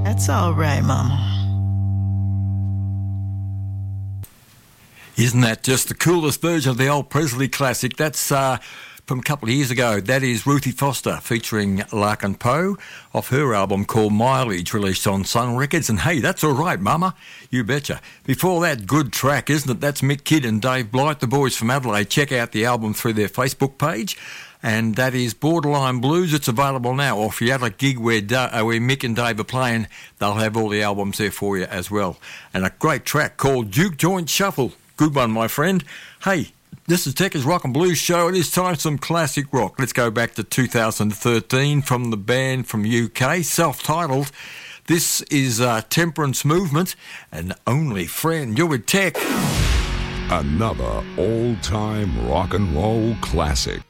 That's all right, Mama. Isn't that just the coolest version of the old Presley classic? That's from a couple of years ago. That is Ruthie Foster featuring Larkin Poe off her album called Mileage, released on Sun Records. And hey, that's all right, Mama. You betcha. Before that, good track, isn't it? That's Mick Kidd and Dave Blight, the boys from Adelaide. Check out the album through their Facebook page. And that is Borderline Blues. It's available now. Or if you're at a gig where Mick and Dave are playing, they'll have all the albums there for you as well. And a great track called Juke Joint Shuffle. Good one, my friend. Hey, this is Tekka's Rock and Blues Show. It is time for some classic rock. Let's go back to 2013 from the band from UK, self-titled. This is Temperance Movement and Only Friend. You're with Tech. Another all-time rock and roll classic.